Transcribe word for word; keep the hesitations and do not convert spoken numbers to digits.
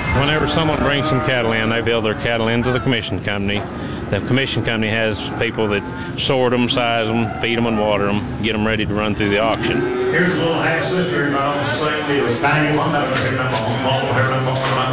Whenever someone brings some cattle in, they bill their cattle into the commission company. The commission company has people that sort them, size them, feed them, and water them, get them ready to run through the auction. Here's a little half sister, and I don't say it was tiny one.